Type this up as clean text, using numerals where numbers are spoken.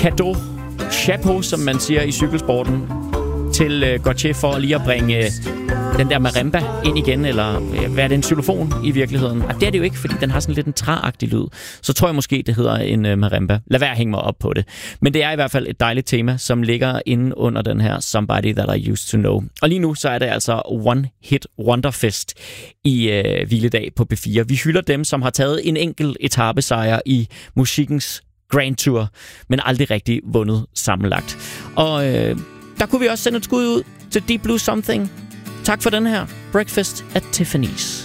chapeau, som man siger i cykelsporten, til Gautier for lige at bringe den der marimba ind igen, eller hvad er det, en xylofon i virkeligheden? Og det er det jo ikke, fordi den har sådan lidt en træagtig lyd. Så tror jeg måske, det hedder en marimba. Lad være at hænge mig op på det. Men det er i hvert fald et dejligt tema, som ligger inde under den her Somebody That I Used To Know. Og lige nu så er det altså One Hit Wonderfest i Hviledag på B4. Vi hylder dem, som har taget en enkelt etapesejr i musikkens Grand Tour, men aldrig rigtig vundet sammenlagt. Og der kunne vi også sende et skud ud til Deep Blue Something. Tak for den her Breakfast at Tiffany's.